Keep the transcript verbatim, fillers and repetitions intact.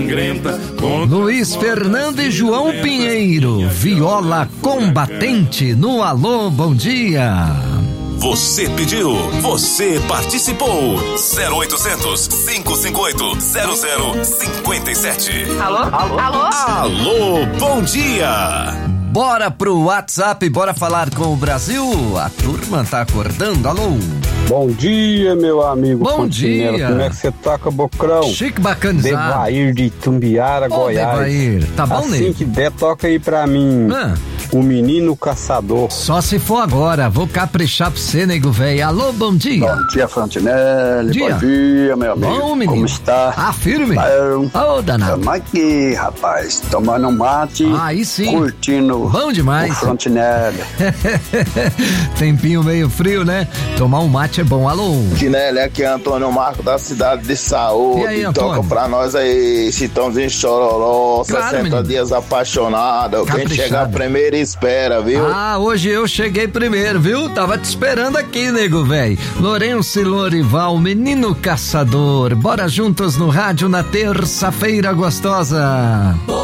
sangrenta. Luiz Fernando e João Pinheiro, viola combatente no Alô, bom dia. Você pediu, você participou. zero oitocentos, cinco cinco oito, zero zero cinco sete. Alô? Alô? Alô? Alô, bom dia. Bora pro WhatsApp, bora falar com o Brasil. A turma tá acordando, alô. Bom dia, meu amigo. Bom Fontinela. dia. Como é que você toca, Bocrão? Chique bacanizado. Devair de Itumbiara, Ô, Goiás. Devair, tá bom, Assim nego? que der, toca aí pra mim. Ah. O Menino Caçador. Só se for agora, vou caprichar pra você, nego velho. Alô, bom dia. Bom dia, Fontinelli. Dia. Bom dia, meu amigo. Bom, menino. Como está? Ah, firme. Bom. Ô, danado. Tamo aqui, rapaz, tomando um mate. Aí sim. Curtindo. Bom demais. O Fontinelli. Tempinho meio frio, né? Tomar um mate é bom. Alô. Fontinelli, aqui é Antônio Marco da cidade de Saúde. E aí, toca Antônio? pra nós aí, Chitãozinho Chororó, Claro, sessenta menino. dias apaixonado. Quem Caprichado. chegar primeiro espera, viu? Ah, hoje eu cheguei primeiro, viu? Tava te esperando aqui, nego velho. Lourenço e Lorival, Menino Caçador. Bora juntos no rádio na terça-feira gostosa.